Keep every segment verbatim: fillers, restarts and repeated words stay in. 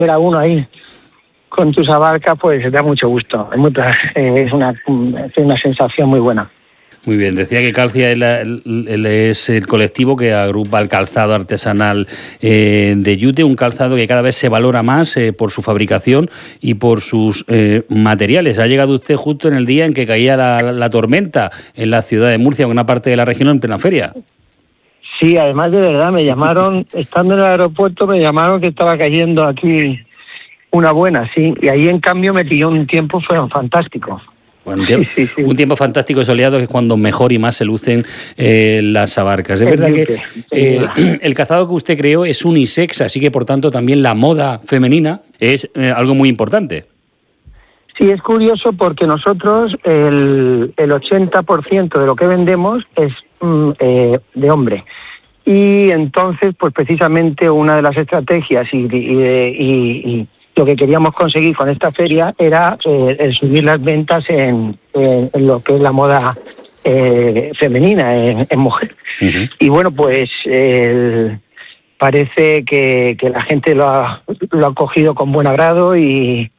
ver a uno ahí con tus abarcas, pues da mucho gusto. Es, muy, es, una, es una sensación muy buena. Muy bien, decía que Calcia es, la, el, es el colectivo que agrupa el calzado artesanal eh, de yute, un calzado que cada vez se valora más eh, por su fabricación y por sus eh, materiales. Ha llegado usted justo en el día en que caía la, la tormenta en la ciudad de Murcia, en una parte de la región, en plena feria. Sí, además de verdad, me llamaron, estando en el aeropuerto, me llamaron que estaba cayendo aquí una buena, sí, y ahí en cambio me pilló un tiempo, fue fantástico. Bueno, un, tiempo, sí, sí, sí. un tiempo fantástico y soleado, que es cuando mejor y más se lucen eh, las abarcas. Es el verdad yute, que eh, el calzado que usted creó es unisex, así que por tanto también la moda femenina es eh, algo muy importante. Sí, es curioso porque nosotros el, el ochenta por ciento de lo que vendemos es mm, eh, de hombre. Y entonces, pues precisamente una de las estrategias y, y, y, y lo que queríamos conseguir con esta feria era eh, el subir las ventas en, en, en lo que es la moda eh, femenina, en, en mujer. Uh-huh. Y bueno, pues eh, parece que, que la gente lo ha, lo ha cogido con buen agrado y,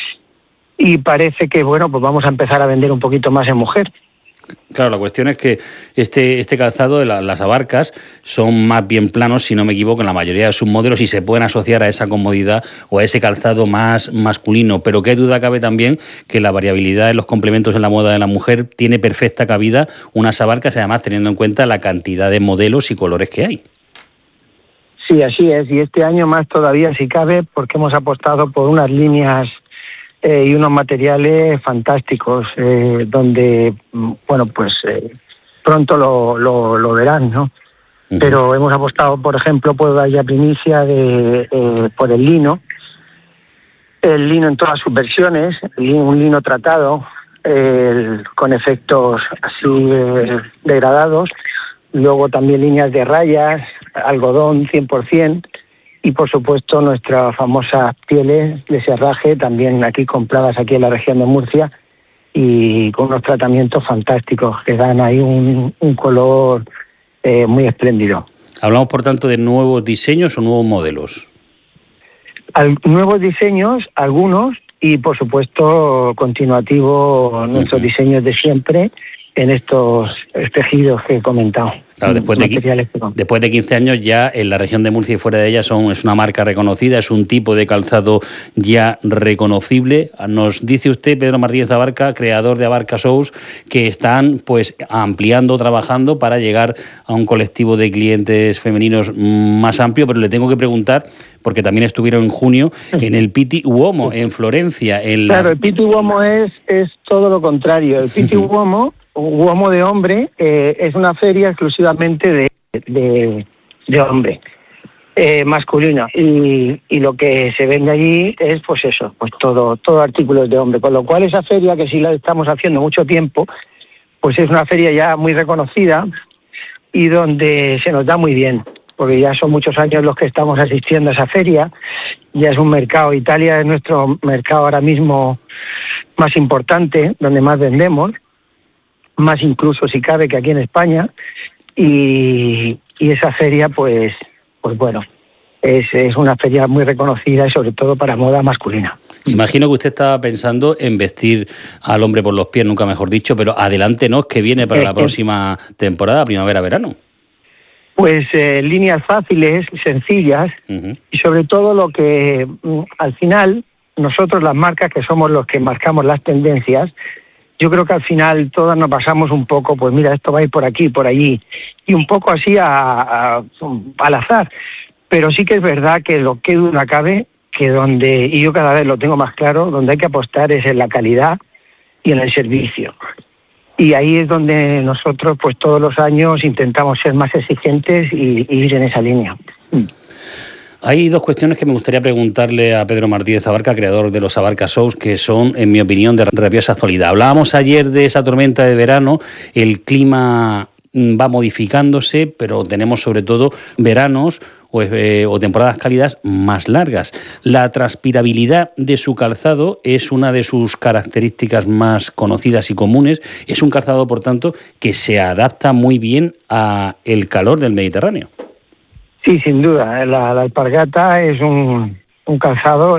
y parece que, bueno, pues vamos a empezar a vender un poquito más en mujer. Claro, la cuestión es que este, este calzado, la, las abarcas, son más bien planos, si no me equivoco, en la mayoría de sus modelos y se pueden asociar a esa comodidad o a ese calzado más masculino. Pero qué duda cabe también que la variabilidad en los complementos en la moda de la mujer tiene perfecta cabida unas abarcas, además teniendo en cuenta la cantidad de modelos y colores que hay. Sí, así es. Y este año más todavía, si cabe, porque hemos apostado por unas líneas Eh, y unos materiales fantásticos, eh, donde, bueno, pues eh, pronto lo, lo, lo verán, ¿no? Uh-huh. Pero hemos apostado, por ejemplo, por dar ya primicia de, eh, por el lino, el lino en todas sus versiones, el lino, un lino tratado, eh, con efectos así eh, degradados, luego también líneas de rayas, algodón cien por ciento, y por supuesto nuestras famosas pieles de serraje, también aquí compradas aquí en la región de Murcia, y con unos tratamientos fantásticos que dan ahí un, un color eh, muy espléndido. ¿Hablamos por tanto de nuevos diseños o nuevos modelos? Al, nuevos diseños, algunos, y por supuesto continuativo nuestros uh-huh. diseños de siempre en estos tejidos que he comentado. Claro, después de, después de quince años ya en la región de Murcia y fuera de ella son, es una marca reconocida, es un tipo de calzado ya reconocible. Nos dice usted, Pedro Martínez Abarca, creador de Abarca Shows, que están pues ampliando, trabajando para llegar a un colectivo de clientes femeninos más amplio, pero le tengo que preguntar, porque también estuvieron en junio en el Pitti Uomo, en Florencia. En la... Claro, el Pitti Uomo es, es todo lo contrario. El Pitti Uomo, Uomo de hombre, eh, es una feria exclusivamente de, de, de hombre, eh, masculino. Y, y lo que se vende allí es, pues eso, pues todo, todo artículos de hombre. Con lo cual esa feria, que sí la estamos haciendo mucho tiempo, pues es una feria ya muy reconocida y donde se nos da muy bien, porque ya son muchos años los que estamos asistiendo a esa feria. Ya es un mercado, Italia es nuestro mercado ahora mismo más importante, donde más vendemos, más incluso si cabe que aquí en España, y, y esa feria pues pues bueno, es, es una feria muy reconocida y sobre todo para moda masculina. Imagino que usted estaba pensando en vestir al hombre por los pies, nunca mejor dicho, pero adelántenos que viene para la próxima temporada, primavera-verano. Pues eh, líneas fáciles, sencillas, uh-huh. y sobre todo lo que al final nosotros las marcas que somos los que marcamos las tendencias, yo creo que al final todas nos pasamos un poco, pues mira, esto va a ir por aquí, por allí, y un poco así a, a, al azar. Pero sí que es verdad que lo que duda cabe, que donde, y yo cada vez lo tengo más claro, donde hay que apostar es en la calidad y en el servicio. Y ahí es donde nosotros, pues todos los años intentamos ser más exigentes y, y ir en esa línea. Mm. Hay dos cuestiones que me gustaría preguntarle a Pedro Martínez Abarca, creador de los Abarca Shows, que son, en mi opinión, de rabiosa actualidad. Hablábamos ayer de esa tormenta de verano, el clima va modificándose, pero tenemos sobre todo veranos o, eh, o temporadas cálidas más largas. La transpirabilidad de su calzado es una de sus características más conocidas y comunes. Es un calzado, por tanto, que se adapta muy bien al calor del Mediterráneo. Sí, sin duda. La, la alpargata es un, un calzado